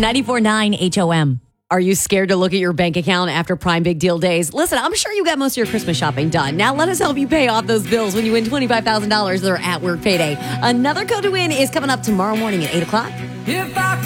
94.9 HOM. Are you scared to look at your bank account after Prime Big Deal Days? Listen, I'm sure you got most of your Christmas shopping done. Now let us help you pay off those bills when you win $25,000 that are at work payday. Another code to win is coming up tomorrow morning at 8 o'clock.